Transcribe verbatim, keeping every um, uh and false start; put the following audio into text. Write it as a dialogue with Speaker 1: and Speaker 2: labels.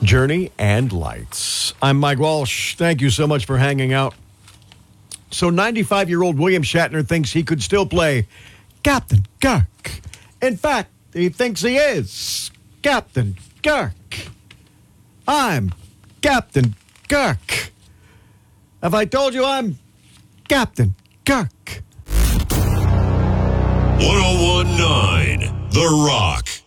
Speaker 1: Journey and Lights. I'm Mike Walsh. Thank you so much for hanging out. So ninety-five-year-old William Shatner thinks he could still play Captain Kirk. In fact, he thinks he is Captain Kirk. I'm Captain Kirk. Have I told you I'm Captain Kirk?
Speaker 2: one oh one point nine The Rock.